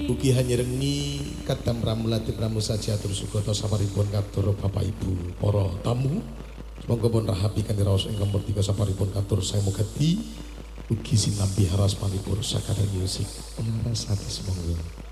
Ugi hanyerengi kadam ramulati pramusaji atur sugata saparipun katur Bapak Ibu para tamu. Monggo pun rahapi kanthi raos ingkang murtika saparipun katur saya mugati ugi sinambi haras paripur sakada musik. Laras atis monggo.